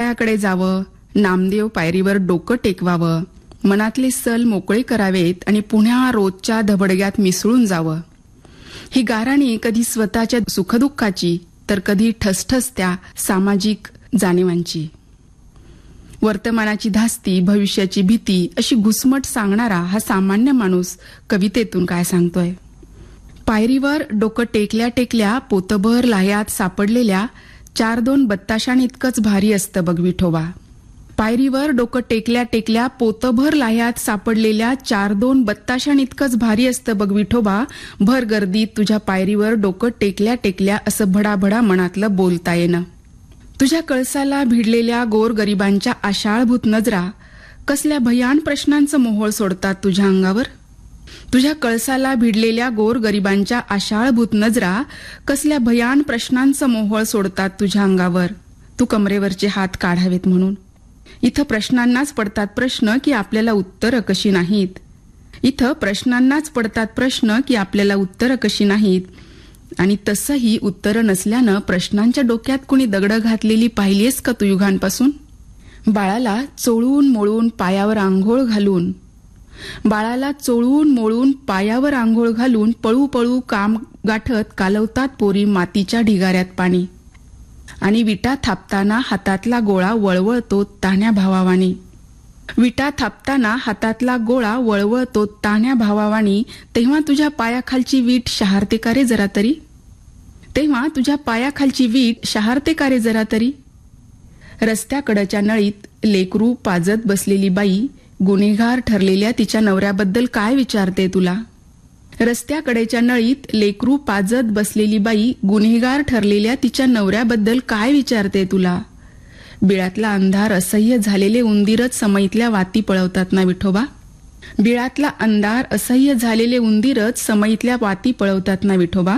हिमालयाकडे जावं, नामदेव पायरीवर डोकं टेकवावं, मनातले सल मोकळे करावेत आणि पुन्हा रोजच्या धबडग्यात मिसळून जावं. ही गाराणी कधी स्वतःच्या सुखदुःखाची तर कधी ठसठसत्या सामाजिक जाणीवांची. वर्तमानाची धास्ती, भविष्याची भीती अशी घुसमट सांगणारा हा सामान्य माणूस कवितेतून काय सांगतोय. पायरीवर डोकं टेकल्या टेकल्या पोतभर लाह्यात सापडलेल्या 4-2 बत्ताशांइतकंच भारी असतं बघ विठोबा. पायरीवर डोकं टेकल्या टेकल्या पोतभर लाह्यात सापडलेल्या 4-2 बत्ताशांइतकंच भारी असतं बघ विठोबा. भर गर्दीत तुझ्या पायरीवर डोकं टेकल्या टेकल्या असं भडाभडा मनातलं बोलता येणं. तुझ्या कळसाला भिडलेल्या गोरगरिबांच्या आशाळभूत नजरा कसल्या भयान प्रश्नांचं मोहोळ सोडतात तुझ्या अंगावर. तुझ्या कळसाला भिडलेल्या गोरगरिबांच्या आशाळभूत नजरा कसल्या भयान प्रश्नांचं मोहोळ सोडतात तुझ्या अंगावर. तू कमरेवरचे हात काढावेत म्हणून. इथं प्रश्नांनाच पडतात प्रश्न की आपल्याला उत्तरं कशी नाहीत. इथं प्रश्नांनाच पडतात प्रश्न की आपल्याला उत्तरं कशी नाहीत. आणि तसंही उत्तरं नसल्यानं प्रश्नांच्या डोक्यात कुणी दगडं घातलेली पाहिलीयस का तू युगांपासून. बाळाला चोळून मोळून पायावर आंघोळ घालून, बाळाला चोळून मोळून पायावर आंघोळ घालून पळू पळू काम गाठत कालवतात पोरी मातीच्या ढिगाऱ्यात पाणी. आणि विटा थापताना हातातला गोळा वळवळतो ताण्या भावावानी. विटा थापताना हातातला गोळा वळवळतो ताण्या भावावानी. तेव्हा तुझ्या पायाखालची वीट शहारते का रे जरा तरी. तेव्हा तुझ्या पायाखालची वीट शहारते का रे जरा तरी. रस्त्याकडच्या नळीत लेकरू पाजत बसलेली बाई गुन्हेगार ठरलेल्या तिच्या नवऱ्याबद्दल काय विचारते तुला. रस्त्याकडेच्या नळीत लेकरू पाजत बसलेली बाई गुन्हेगार ठरलेल्या तिच्या नवऱ्याबद्दल काय विचारते तुला. बिळातला अंधार असह्य झालेले उंदीरच समईतल्या वाती पळवतात ना विठोबा. बिळातला अंधार असह्य झालेले उंदीरच समईतल्या वाती पळवतात ना विठोबा.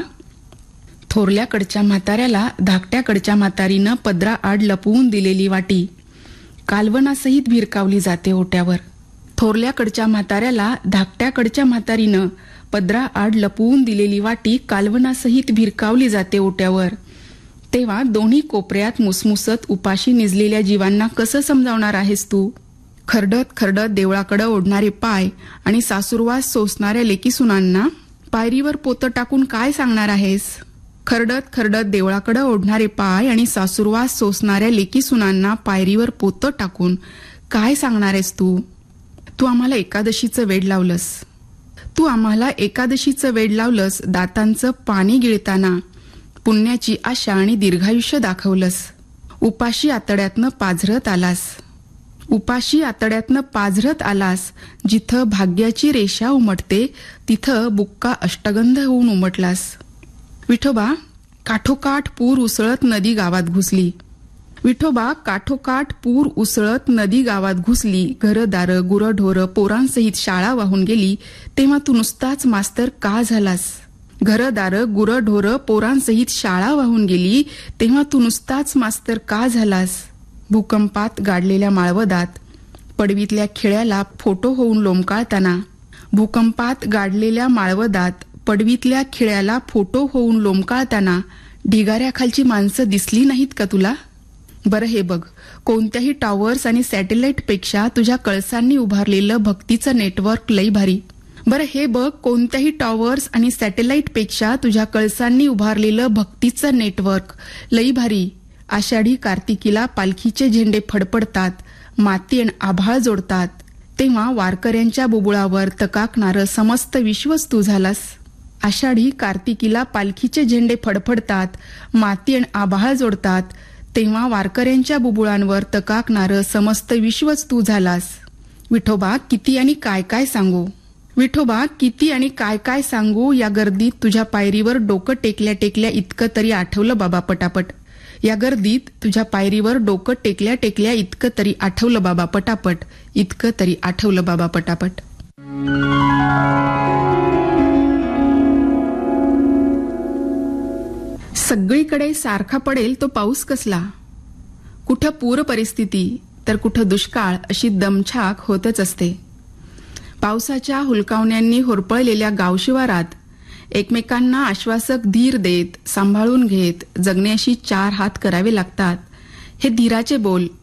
थोरल्याकडच्या म्हाताऱ्याला धाकट्याकडच्या म्हातारीनं पदराआड लपवून दिलेली वाटी कालवनासहित भिरकावली जाते ओट्यावर. थोरल्याकडच्या म्हाताऱ्याला धाकट्याकडच्या म्हातारीनं पदराआड लपवून दिलेली वाटी कालवनासहित भिरकावली जाते ओट्यावर. तेव्हा दोन्ही कोपऱ्यात मुसमुसत उपाशी निजलेल्या जीवांना कसं समजावणार आहेस तू. खरडत खरडत देवळाकडे ओढणारे पाय आणि सासूरवास सोसणाऱ्या लेकीसुनांना पायरीवर पोतं टाकून काय सांगणार आहेस. खरडत खरडत देवळाकडे ओढणारे पाय आणि सासूरवास सोसणाऱ्या लेकीसुनांना पायरीवर पोतं टाकून काय सांगणार आहेस तू. तू आम्हाला एकादशीचं वेड लावलंस. तू आम्हाला एकादशीचं वेड लावलंस. दातांचं पाणी गिळताना पुण्याची आशा आणि दीर्घायुष्य दाखवलंस. उपाशी आतड्यातनं पाझरत आलास. उपाशी आतड्यातनं पाझरत आलास. जिथं भाग्याची रेषा उमटते तिथं बुक्का अष्टगंध होऊन उमटलास. विठोबा काठोकाठ पूर उसळत नदी गावात घुसली. विठोबा काठोकाठ पूर उसळत नदी गावात घुसली. घरदारं गुरढोरं पोरांसहित शाळा वाहून गेली. तेव्हा तू नुसताच मास्तर का झालास. घरदारं गुरढोरं पोरांसहित शाळा वाहून गेली. तेव्हा तू नुसताच मास्तर का झालास. भूकंपात गाडलेल्या माळवदात पडवीतल्या खिळ्याला फोटो होऊन लोंबकाळताना, भूकंपात गाडलेल्या माळवदात पडवीतल्या खिळ्याला फोटो होऊन लोंबकाळताना ढिगाऱ्याखालची माणसं दिसली नाहीत का तुला. बरं हे बघ, कोणत्याही टॉवर्स आणि सॅटेलाइटपेक्षा तुझ्या कळसांनी उभारलेलं भक्तीचं नेटवर्क लई भारी. बरं हे बघ, कोणत्याही टॉवर्स आणि सॅटेलाइटपेक्षा तुझ्या कळसांनी उभारलेलं भक्तीचं नेटवर्क लई भारी. आषाढी कार्तिकीला पालखीचे झेंडे फडफडतात, माती आणि आभाळ जोडतात. तेव्हा वारकऱ्यांच्या बुबुळावर तकाकणारं समस्त विश्वच तू झालास. आषाढी कार्तिकीला पालखीचे झेंडे फडफडतात, माती आणि आभाळ जोडतात. तेव्हा वारकऱ्यांच्या बुबुळांवर तकाकणारं समस्त विश्वच तू झालास. विठोबा किती आणि काय काय सांगू. विठोबा किती आणि काय काय सांगू. या गर्दीत तुझ्या पायरीवर डोकं टेकल्या टेकल्या इतकं तरी आठवलं बाबा पटापट. या गर्दीत तुझ्या पायरीवर डोकं टेकल्या टेकल्या इतकं तरी आठवलं बाबा पटापट. इतकं तरी आठवलं बाबा पटापट. सगळीकडे सारखा पडेल तो पाऊस कसला. कुठं पूर परिस्थिती तर कुठं दुष्काळ अशी दमछाक होतच असते. पावसाच्या हुलकावण्यांनी होरपळलेल्या गावशिवारात एकमेकांना आश्वासक धीर देत, सांभाळून घेत जगण्याशी 4 हात करावे लागतात. हे धीराचे बोल